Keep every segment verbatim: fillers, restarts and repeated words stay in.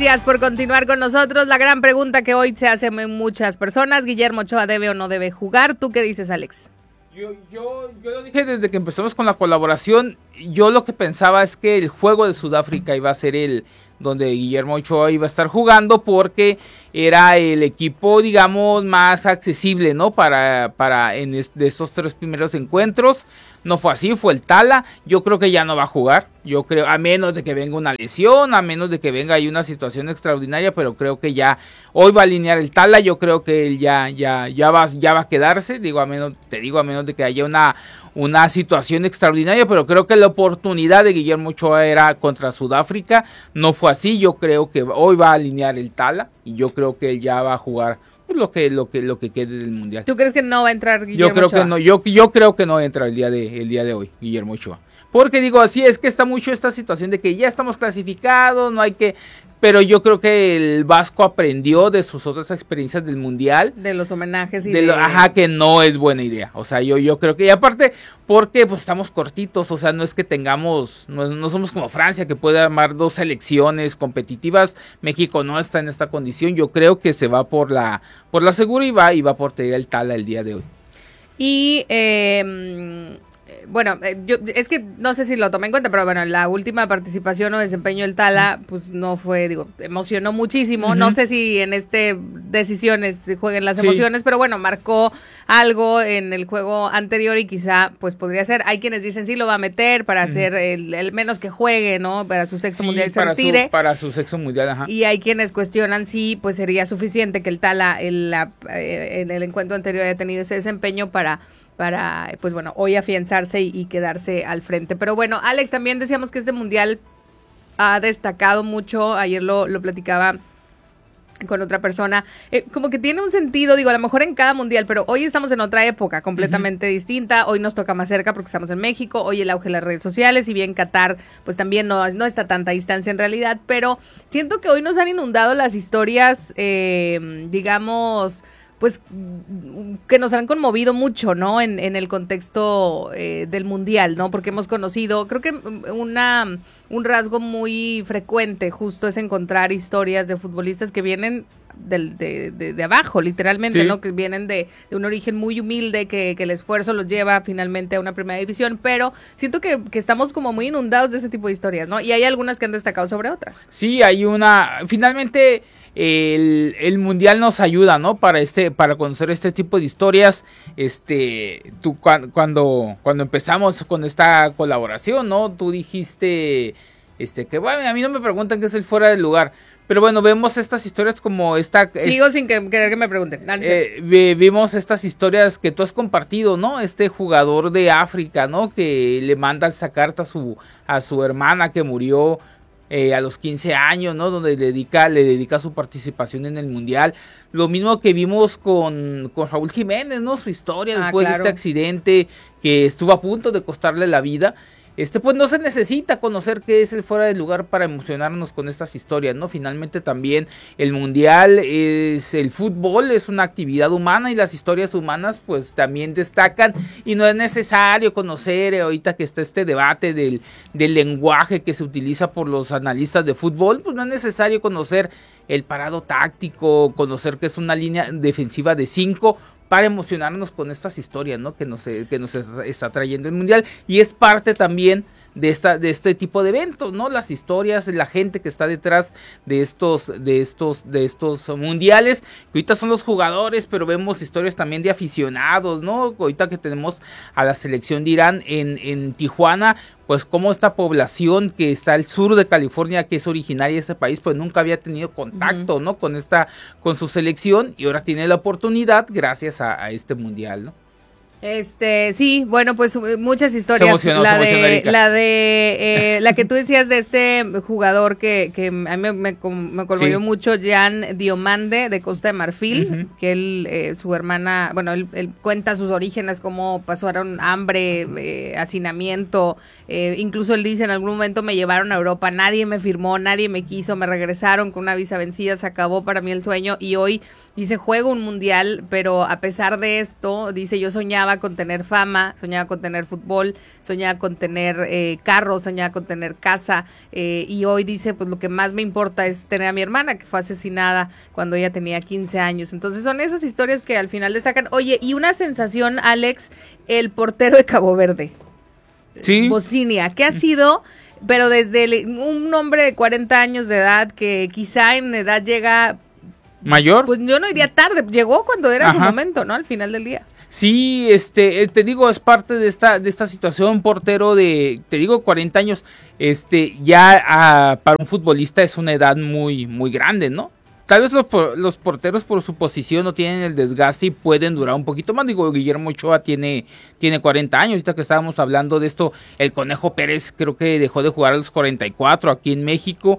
Gracias por continuar con nosotros. La gran pregunta que hoy se hace muchas personas, ¿Guillermo Ochoa debe o no debe jugar? ¿Tú qué dices, Alex? Yo, yo, yo lo dije desde que empezamos con la colaboración. Yo lo que pensaba es que el juego de Sudáfrica iba a ser el donde Guillermo Ochoa iba a estar jugando, porque era el equipo, digamos, más accesible, ¿no? Para, para en es, de estos tres primeros encuentros. No fue así, fue el Tala. Yo creo que ya no va a jugar. Yo creo, a menos de que venga una lesión, a menos de que venga ahí una situación extraordinaria, pero creo que ya hoy va a alinear el Tala. Yo creo que él ya, ya, ya va, ya va a quedarse. Digo, a menos, te digo, a menos de que haya una, una situación extraordinaria, pero creo que la oportunidad de Guillermo Ochoa era contra Sudáfrica. No fue así. Yo creo que hoy va a alinear el Tala y yo creo que él ya va a jugar lo que lo que lo que quede del mundial. ¿Tú crees que no va a entrar Guillermo Yo creo Ochoa? que no, yo yo creo que no entra el día de el día de hoy Guillermo Ochoa. Porque digo, así es que está mucho esta situación de que ya estamos clasificados, no hay que, pero yo creo que el Vasco aprendió de sus otras experiencias del mundial, de los homenajes y de, de... lo, ajá, que no es buena idea. O sea, yo yo creo que, y aparte porque pues estamos cortitos, o sea, no es que tengamos, no, no somos como Francia que puede armar dos selecciones competitivas. México no está en esta condición. Yo creo que se va por la por la segura y va y va por tener el Tala el día de hoy. Y eh, bueno, yo es que no sé si lo tomé en cuenta, pero bueno, la última participación o desempeño del Tala, pues no fue, digo, emocionó muchísimo. Uh-huh. No sé si en este decisiones jueguen las sí. emociones, pero bueno, marcó algo en el juego anterior y quizá pues podría ser. Hay quienes dicen sí lo va a meter para uh-huh. hacer el, el menos que juegue, ¿no? Para su sexto sí, mundial se para retire. Su, para su sexto mundial, ajá. Y hay quienes cuestionan si pues sería suficiente que el Tala en, la, eh, en el encuentro anterior haya tenido ese desempeño para para, pues bueno, hoy afianzarse y, y quedarse al frente. Pero bueno, Alex, también decíamos que este mundial ha destacado mucho, ayer lo, lo platicaba con otra persona, eh, como que tiene un sentido, digo, a lo mejor en cada mundial, pero hoy estamos en otra época completamente uh-huh. distinta, hoy nos toca más cerca porque estamos en México, hoy el auge de las redes sociales, y bien Qatar, pues también no, no está a tanta distancia en realidad, pero siento que hoy nos han inundado las historias, eh, digamos... pues que nos han conmovido mucho, ¿no? En, en el contexto eh, del mundial, ¿no? Porque hemos conocido, creo que una un rasgo muy frecuente justo es encontrar historias de futbolistas que vienen del, de, de, de abajo, literalmente, sí. ¿no? Que vienen de, de un origen muy humilde, que, que el esfuerzo los lleva finalmente a una primera división, pero siento que, que estamos como muy inundados de ese tipo de historias, ¿no? Y hay algunas que han destacado sobre otras. Sí, hay una, finalmente... El, el mundial nos ayuda, ¿no? Para este, para conocer este tipo de historias. Este, tú cuando, cuando empezamos con esta colaboración, ¿no? Tú dijiste, este, que bueno, a mí no me preguntan qué es el fuera del lugar. Pero bueno, vemos estas historias como esta... Sigo es, sin que, querer que me pregunten. Eh, vimos estas historias que tú has compartido, ¿no? Este jugador de África, ¿no? Que le manda esa carta a su, a su hermana que murió Eh, a los quince años, ¿no? Donde le dedica, le dedica su participación en el mundial. Lo mismo que vimos con, con Raúl Jiménez, ¿no? Su historia ah, después claro. de este accidente que estuvo a punto de costarle la vida. Este, pues no se necesita conocer qué es el fuera del lugar para emocionarnos con estas historias, ¿no? Finalmente también el mundial es el fútbol, es una actividad humana y las historias humanas pues también destacan y no es necesario conocer, eh, ahorita que está este debate del, del lenguaje que se utiliza por los analistas de fútbol, pues no es necesario conocer el parado táctico, conocer que es una línea defensiva de cinco, para emocionarnos con estas historias, ¿no? Que nos, que nos está trayendo el mundial, y es parte también de esta de este tipo de eventos, ¿no? Las historias, la gente que está detrás de estos de estos de estos mundiales, que ahorita son los jugadores, pero vemos historias también de aficionados, ¿no? Ahorita que tenemos a la selección de Irán en en Tijuana, pues como esta población que está al sur de California, que es originaria de este país, pues nunca había tenido contacto, uh-huh. ¿no? Con esta, con su selección, y ahora tiene la oportunidad gracias a, a este mundial, ¿no? Este, sí, bueno, pues muchas historias. Se emocionó, la, se emocionó, de, Erika. la de, eh, la que tú decías de este jugador que, que a mí me, me, me conmovió sí. mucho, Jan Diomande, de Costa de Marfil, uh-huh. que él, eh, su hermana, bueno, él, él cuenta sus orígenes, cómo pasaron hambre, eh, hacinamiento, eh, incluso él dice, en algún momento me llevaron a Europa, nadie me firmó, nadie me quiso, me regresaron con una visa vencida, se acabó para mí el sueño, y hoy dice, juego un mundial, pero a pesar de esto, dice, yo soñaba soñaba con tener fama, soñaba con tener fútbol, soñaba con tener eh, carro, soñaba con tener casa, eh, y hoy dice, pues lo que más me importa es tener a mi hermana, que fue asesinada cuando ella tenía quince años. Entonces son esas historias que al final destacan. Oye, y una sensación, Alex, el portero de Cabo Verde. Sí. Bocinia, que ha sido, pero desde el, un hombre de cuarenta años de edad, que quizá en edad llega... ¿Mayor? Pues yo no diría tarde, llegó cuando era Ajá. su momento, ¿no? Al final del día. Sí, este, te digo, es parte de esta, de esta situación, portero de, te digo, cuarenta años, este, ya ah, para un futbolista es una edad muy, muy grande, ¿no? Tal vez los, los porteros por su posición no tienen el desgaste y pueden durar un poquito más. Digo, Guillermo Ochoa tiene, tiene cuarenta años. Ahorita que estábamos hablando de esto, el Conejo Pérez creo que dejó de jugar a los cuarenta y cuatro aquí en México.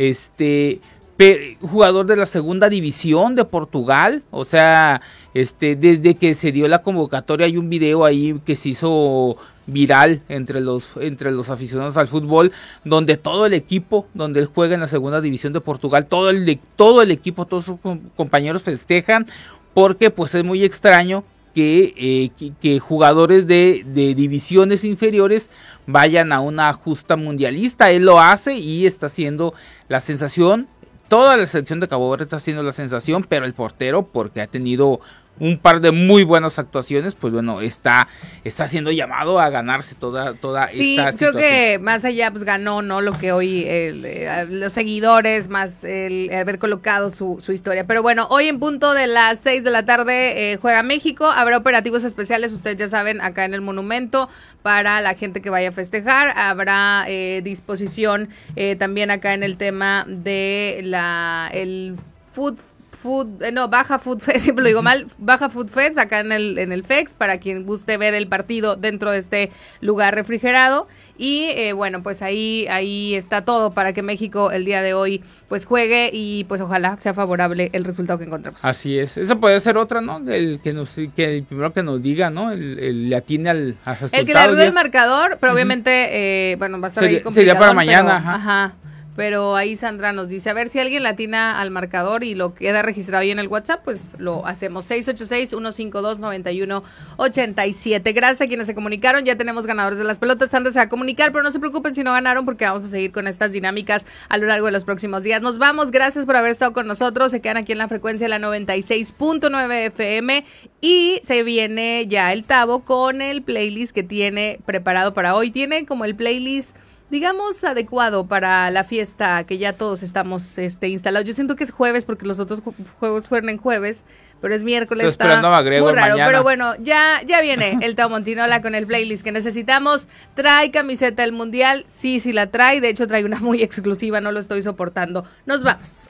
Este, pe, jugador de la segunda división de Portugal. O sea, este, desde que se dio la convocatoria hay un video ahí que se hizo viral entre los entre los aficionados al fútbol, donde todo el equipo, donde él juega en la segunda división de Portugal, todo el todo el equipo, todos sus compañeros festejan, porque pues es muy extraño que, eh, que, que jugadores de, de divisiones inferiores vayan a una justa mundialista. Él lo hace y está haciendo la sensación. Toda la selección de Cabo Verde está haciendo la sensación, pero el portero, porque ha tenido un par de muy buenas actuaciones, pues bueno, está, está siendo llamado a ganarse toda, toda sí, esta situación. Sí, creo que más allá pues ganó, ¿no? Lo que hoy el, eh, los seguidores, más el, el haber colocado su, su historia. Pero bueno, hoy en punto de las seis de la tarde eh, juega México, habrá operativos especiales, ustedes ya saben, acá en el Monumento, para la gente que vaya a festejar, habrá eh, disposición eh, también acá en el tema de la el food Food, eh, no, Baja Food Fest, siempre lo digo mal, Baja Food Fest acá en el en el F E X, para quien guste ver el partido dentro de este lugar refrigerado. Y eh, bueno, pues ahí ahí está todo para que México el día de hoy pues juegue y pues ojalá sea favorable el resultado que encontremos. Así es, esa puede ser otra, ¿no? El que nos que el primero que nos diga, ¿no? El, el le atine al, al resultado. El que le arruine el marcador, pero uh-huh. obviamente, eh, bueno, va a estar sería, ahí complicado. Sería para mañana, pero, ajá. ajá. Pero ahí Sandra nos dice, a ver si alguien latina al marcador y lo queda registrado ahí en el WhatsApp, pues lo hacemos. seis ocho seis, uno cinco dos, nueve uno ocho siete. Gracias a quienes se comunicaron, ya tenemos ganadores de las pelotas. Sandra se va a comunicar, pero no se preocupen si no ganaron, porque vamos a seguir con estas dinámicas a lo largo de los próximos días. Nos vamos, gracias por haber estado con nosotros. Se quedan aquí en la frecuencia de la noventa y seis punto nueve F M y se viene ya el Tavo con el playlist que tiene preparado para hoy. Tiene como el playlist, digamos, adecuado para la fiesta que ya todos estamos este, instalados. Yo siento que es jueves porque los otros ju- juegos fueron en jueves, pero es miércoles, Estoy está a Gregor muy raro. mañana. Pero bueno, ya, ya viene el Tao Montinola con el playlist que necesitamos. Trae camiseta del Mundial, sí, sí la trae, de hecho trae una muy exclusiva, no lo estoy soportando. Nos vamos.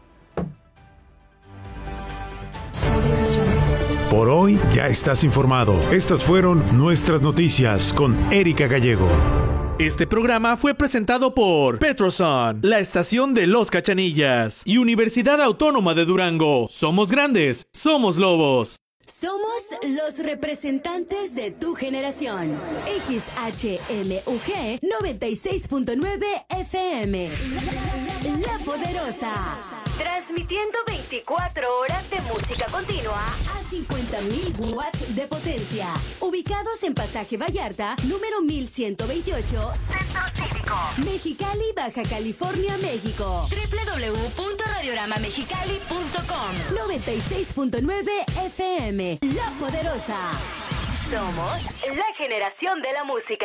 Por hoy ya estás informado. Estas fueron nuestras noticias con Erika Gallego. Este programa fue presentado por Petroson, la estación de Los Cachanillas, y Universidad Autónoma de Durango. Somos grandes, somos lobos. Somos los representantes de tu generación. X H M U G noventa y seis punto nueve F M. La Poderosa. Transmitiendo veinticuatro horas de música continua a cincuenta mil watts de potencia. Ubicados en Pasaje Vallarta, número mil ciento veintiocho, Centro Cívico, Mexicali, Baja California, México. doble u doble u doble u punto radiorama mexicali punto com. noventa y seis punto nueve F M. La Poderosa. Somos la generación de la música.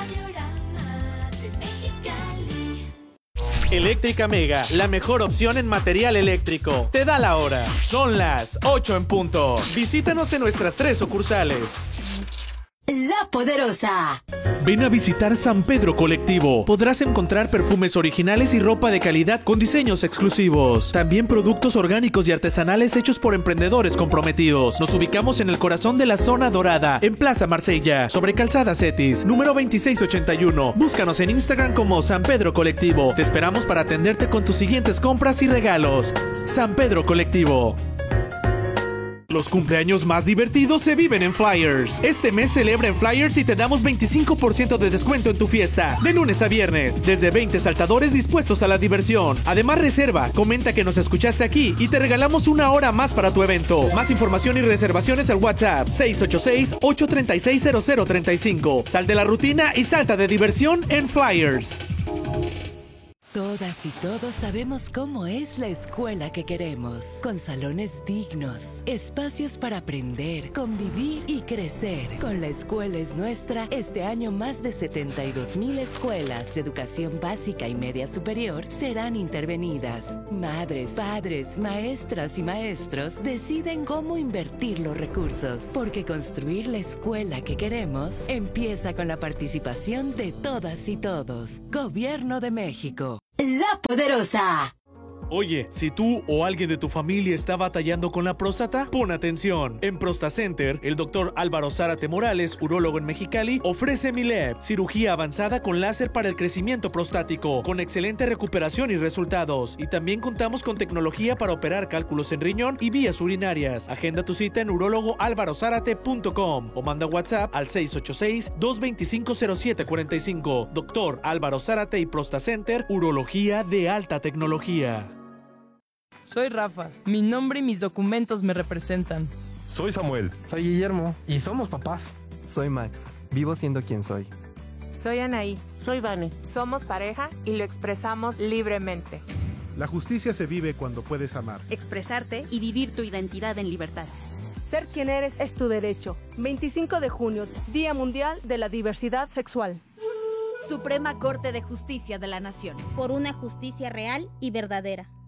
Eléctrica Mega, la mejor opción en material eléctrico. Te da la hora. Son las ocho en punto. Visítanos en nuestras tres sucursales. La Poderosa. Ven a visitar San Pedro Colectivo. Podrás encontrar perfumes originales y ropa de calidad con diseños exclusivos. También productos orgánicos y artesanales hechos por emprendedores comprometidos. Nos ubicamos en el corazón de la zona dorada, en Plaza Marsella, sobre Calzada Cetis, número veintiséis ochenta y uno. Búscanos en Instagram como San Pedro Colectivo. Te esperamos para atenderte con tus siguientes compras y regalos. San Pedro Colectivo. Los cumpleaños más divertidos se viven en Flyers. Este mes celebra en Flyers y te damos veinticinco por ciento de descuento en tu fiesta, de lunes a viernes, desde veinte saltadores dispuestos a la diversión. Además, reserva, comenta que nos escuchaste aquí y te regalamos una hora más para tu evento. Más información y reservaciones al WhatsApp seis ocho seis, ocho tres seis, cero cero tres cinco. Sal de la rutina y salta de diversión en Flyers. Todas y todos sabemos cómo es la escuela que queremos, con salones dignos, espacios para aprender, convivir y crecer. Con La Escuela es Nuestra, este año más de setenta y dos mil escuelas de educación básica y media superior serán intervenidas. Madres, padres, maestras y maestros deciden cómo invertir los recursos, porque construir la escuela que queremos empieza con la participación de todas y todos. Gobierno de México. La Poderosa. Oye, si tú o alguien de tu familia está batallando con la próstata, pon atención. En ProstaCenter, el doctor Álvaro Zárate Morales, urólogo en Mexicali, ofrece Mileb, cirugía avanzada con láser para el crecimiento prostático, con excelente recuperación y resultados. Y también contamos con tecnología para operar cálculos en riñón y vías urinarias. Agenda tu cita en urólogo álvaro zárate punto com o manda WhatsApp al seis ocho seis, dos dos cinco, cero siete cuatro cinco. Doctor Álvaro Zárate y ProstaCenter, urología de alta tecnología. Soy Rafa, mi nombre y mis documentos me representan. Soy Samuel. Soy Guillermo. Y somos papás. Soy Max, vivo siendo quien soy. Soy Anaí. Soy Vane. Somos pareja y lo expresamos libremente. La justicia se vive cuando puedes amar, expresarte y vivir tu identidad en libertad. Ser quien eres es tu derecho. veinticinco de junio, Día Mundial de la Diversidad Sexual. Suprema Corte de Justicia de la Nación. Por una justicia real y verdadera.